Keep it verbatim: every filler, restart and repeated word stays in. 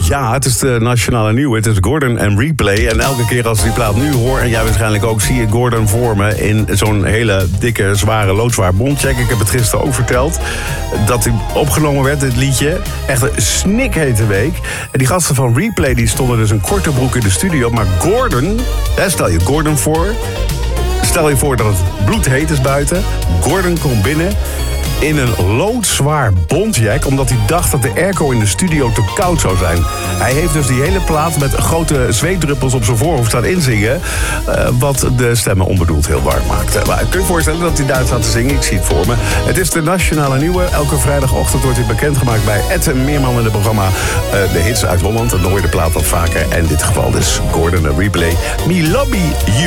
Ja, het is de nationale nieuwe. Het is Gordon en Replay. En elke keer als ik die plaat nu hoor, en jij waarschijnlijk ook, zie je Gordon voor me in zo'n hele dikke, zware, loodzwaar bontjack. Ik heb het gisteren ook verteld. Dat hij opgenomen werd, dit liedje. Echt een snikhete week. En die gasten van Replay die stonden dus een korte broek in de studio. Maar Gordon, hè, stel je Gordon voor. Stel je voor dat het bloedheet is buiten. Gordon komt binnen in een loodzwaar bontjack, omdat hij dacht dat de airco in de studio te koud zou zijn. Hij heeft dus die hele plaat met grote zweetdruppels op zijn voorhoofd staan inzingen, uh, wat de stemmen onbedoeld heel warm maakte. Maar kun je je voorstellen dat hij Duits staat te zingen? Ik zie het voor me. Het is de nationale nieuwe. Elke vrijdagochtend wordt hij bekendgemaakt bij Ed Meerman in het programma uh, De Hits uit Holland. En dan hoor je de plaat wat vaker. En in dit geval dus Gordon en Replay. Me lobby you.